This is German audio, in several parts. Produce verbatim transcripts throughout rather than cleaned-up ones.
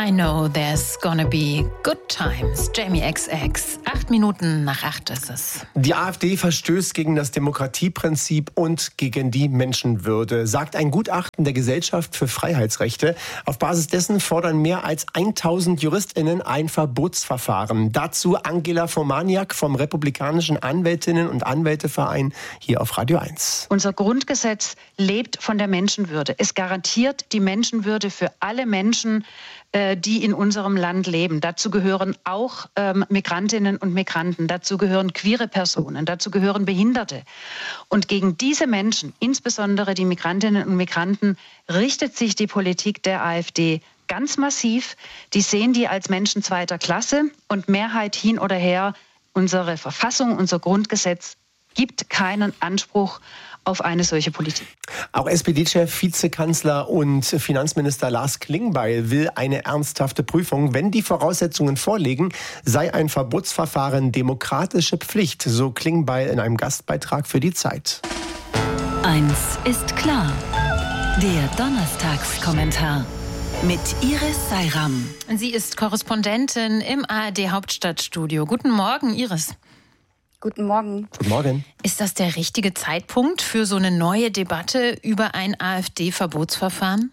I know there's gonna be good times. Jamie X X. Acht Minuten nach acht ist es. Die AfD verstößt gegen das Demokratieprinzip und gegen die Menschenwürde, sagt ein Gutachten der Gesellschaft für Freiheitsrechte. Auf Basis dessen fordern mehr als tausend JuristInnen ein Verbotsverfahren. Dazu Angela Fomaniak vom Republikanischen Anwältinnen- und Anwälteverein hier auf Radio eins. Unser Grundgesetz lebt von der Menschenwürde. Es garantiert die Menschenwürde für alle Menschen, die in unserem Land leben. Dazu gehören auch ähm, Migrantinnen und Migranten, dazu gehören queere Personen, dazu gehören Behinderte. Und gegen diese Menschen, insbesondere die Migrantinnen und Migranten, richtet sich die Politik der AfD ganz massiv. Die sehen die als Menschen zweiter Klasse und Mehrheit hin oder her. Unsere Verfassung, unser Grundgesetz gibt keinen Anspruch auf eine solche Politik. Auch S P D-Chef, Vizekanzler und Finanzminister Lars Klingbeil will eine ernsthafte Prüfung. Wenn die Voraussetzungen vorliegen, sei ein Verbotsverfahren demokratische Pflicht, so Klingbeil in einem Gastbeitrag für die Zeit. Eins ist klar, der Donnerstagskommentar mit Iris Seiram. Sie ist Korrespondentin im A R D-Hauptstadtstudio. Guten Morgen, Iris. Guten Morgen. Guten Morgen. Ist das der richtige Zeitpunkt für so eine neue Debatte über ein AfD-Verbotsverfahren?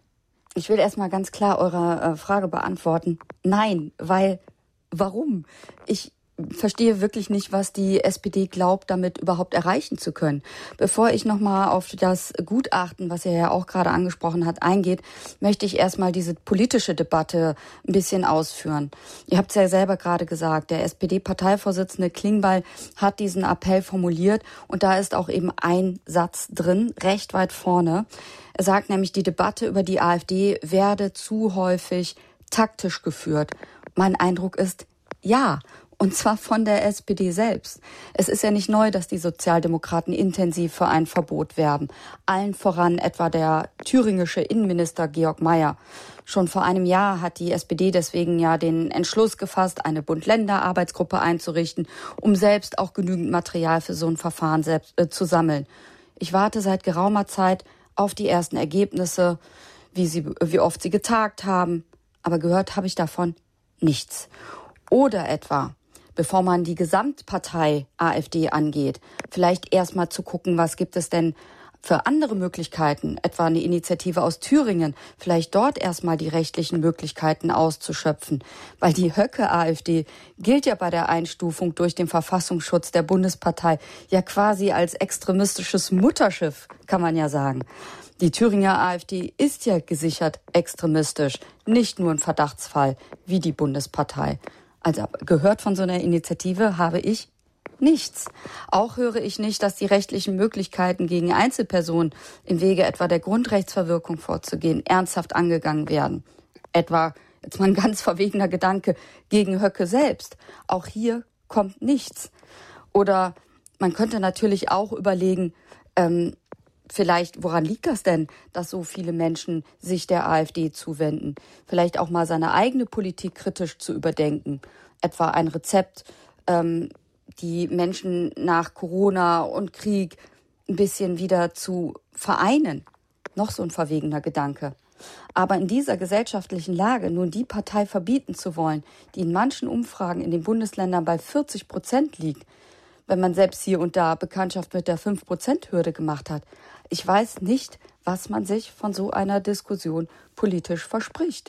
Ich will erst mal ganz klar eure äh, Frage beantworten. Nein, weil, warum? Ich verstehe wirklich nicht, was die S P D glaubt, damit überhaupt erreichen zu können. Bevor ich nochmal auf das Gutachten, was ihr ja auch gerade angesprochen habt, eingeht, möchte ich erstmal diese politische Debatte ein bisschen ausführen. Ihr habt es ja selber gerade gesagt, der S P D-Parteivorsitzende Klingbeil hat diesen Appell formuliert und da ist auch eben ein Satz drin, recht weit vorne. Er sagt nämlich, die Debatte über die AfD werde zu häufig taktisch geführt. Mein Eindruck ist, ja. Und zwar von der S P D selbst. Es ist ja nicht neu, dass die Sozialdemokraten intensiv für ein Verbot werben. Allen voran etwa der thüringische Innenminister Georg Mayer. Schon vor einem Jahr hat die S P D deswegen ja den Entschluss gefasst, eine Bund-Länder-Arbeitsgruppe einzurichten, um selbst auch genügend Material für so ein Verfahren selbst, äh, zu sammeln. Ich warte seit geraumer Zeit auf die ersten Ergebnisse, wie, sie, wie oft sie getagt haben. Aber gehört habe ich davon nichts. Oder etwa, bevor man die Gesamtpartei AfD angeht, vielleicht erstmal zu gucken, was gibt es denn für andere Möglichkeiten, etwa eine Initiative aus Thüringen, vielleicht dort erstmal die rechtlichen Möglichkeiten auszuschöpfen. Weil die Höcke-AfD gilt ja bei der Einstufung durch den Verfassungsschutz der Bundespartei ja quasi als extremistisches Mutterschiff, kann man ja sagen. Die Thüringer AfD ist ja gesichert extremistisch, nicht nur ein Verdachtsfall wie die Bundespartei. Also gehört von so einer Initiative habe ich nichts. Auch höre ich nicht, dass die rechtlichen Möglichkeiten gegen Einzelpersonen im Wege etwa der Grundrechtsverwirkung vorzugehen ernsthaft angegangen werden. Etwa, jetzt mal ein ganz verwegener Gedanke, gegen Höcke selbst. Auch hier kommt nichts. Oder man könnte natürlich auch überlegen, ähm, vielleicht, woran liegt das denn, dass so viele Menschen sich der AfD zuwenden? Vielleicht auch mal seine eigene Politik kritisch zu überdenken. Etwa ein Rezept, ähm, die Menschen nach Corona und Krieg ein bisschen wieder zu vereinen. Noch so ein verwegener Gedanke. Aber in dieser gesellschaftlichen Lage nun die Partei verbieten zu wollen, die in manchen Umfragen in den Bundesländern bei vierzig Prozent liegt, wenn man selbst hier und da Bekanntschaft mit der fünf Prozent Hürde gemacht hat. Ich weiß nicht, was man sich von so einer Diskussion politisch verspricht.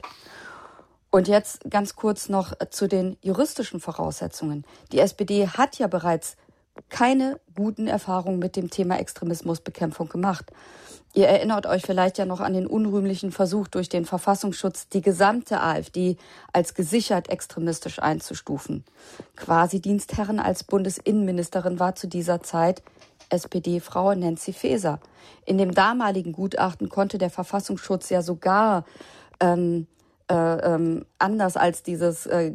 Und jetzt ganz kurz noch zu den juristischen Voraussetzungen. Die S P D hat ja bereits keine guten Erfahrungen mit dem Thema Extremismusbekämpfung gemacht. Ihr erinnert euch vielleicht ja noch an den unrühmlichen Versuch durch den Verfassungsschutz, die gesamte AfD als gesichert extremistisch einzustufen. Quasi-Dienstherrin als Bundesinnenministerin war zu dieser Zeit S P D-Frau Nancy Faeser. In dem damaligen Gutachten konnte der Verfassungsschutz ja sogar ähm, äh, ähm, anders als dieses äh,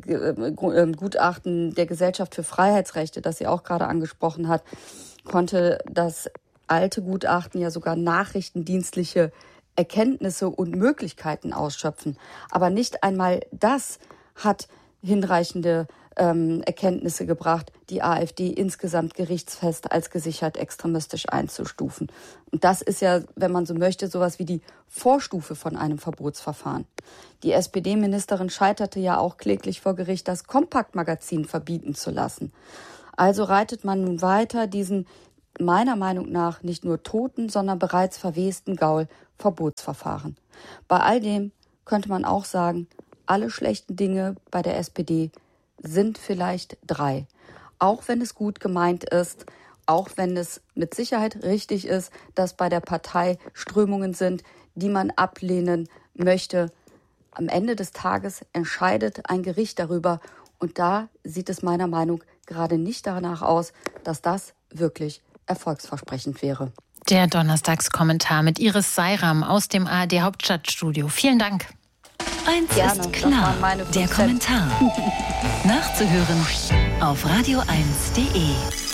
Gutachten der Gesellschaft für Freiheitsrechte, das sie auch gerade angesprochen hat, konnte das alte Gutachten ja sogar nachrichtendienstliche Erkenntnisse und Möglichkeiten ausschöpfen. Aber nicht einmal das hat hinreichende ähm, Erkenntnisse gebracht, die AfD insgesamt gerichtsfest als gesichert extremistisch einzustufen. Und das ist ja, wenn man so möchte, sowas wie die Vorstufe von einem Verbotsverfahren. Die S P D-Ministerin scheiterte ja auch kläglich vor Gericht, das Kompakt-Magazin verbieten zu lassen. Also reitet man nun weiter diesen meiner Meinung nach nicht nur toten, sondern bereits verwesten Gaul Verbotsverfahren. Bei all dem könnte man auch sagen, alle schlechten Dinge bei der S P D sind vielleicht drei. Auch wenn es gut gemeint ist, auch wenn es mit Sicherheit richtig ist, dass bei der Partei Strömungen sind, die man ablehnen möchte. Am Ende des Tages entscheidet ein Gericht darüber. Und da sieht es meiner Meinung nach gerade nicht danach aus, dass das wirklich erfolgsversprechend wäre. Der Donnerstagskommentar mit Iris Seiram aus dem A R D Hauptstadtstudio. Vielen Dank. Eins Gerne, ist klar, der Kommentar. Nachzuhören auf radio eins punkt de.